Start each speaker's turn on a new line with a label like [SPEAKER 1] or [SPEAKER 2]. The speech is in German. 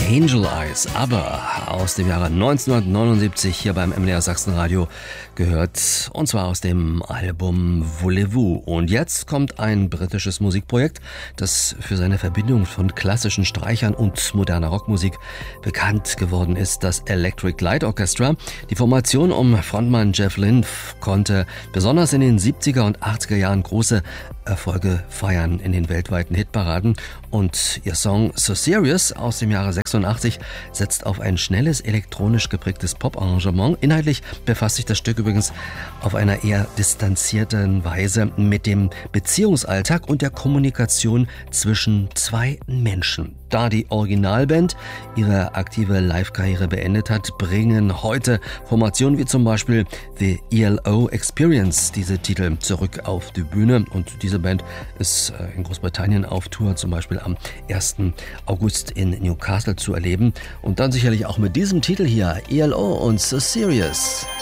[SPEAKER 1] Angel Eyes, aber aus dem Jahre 1979 hier beim MDR Sachsenradio gehört, und zwar aus dem Album Voulez-Vous. Und jetzt kommt ein britisches Musikprojekt, das für seine Verbindung von klassischen Streichern und moderner Rockmusik bekannt geworden ist, das Electric Light Orchestra. Die Formation um Frontmann Jeff Lynne konnte besonders in den 70er und 80er Jahren große Erfolge feiern in den weltweiten Hitparaden, und ihr Song So Serious aus dem Jahre 86 setzt auf ein schnelles, elektronisch geprägtes Pop-Arrangement. Inhaltlich befasst sich das Stück übrigens auf einer eher distanzierten Weise mit dem Beziehungsalltag und der Kommunikation zwischen zwei Menschen. Da die Originalband ihre aktive Live-Karriere beendet hat, bringen heute Formationen wie zum Beispiel The ELO Experience diese Titel zurück auf die Bühne, und diese Band ist in Großbritannien auf Tour, zum Beispiel am 1. August in Newcastle zu erleben, und dann sicherlich auch mit diesem Titel hier, ELO und So Serious.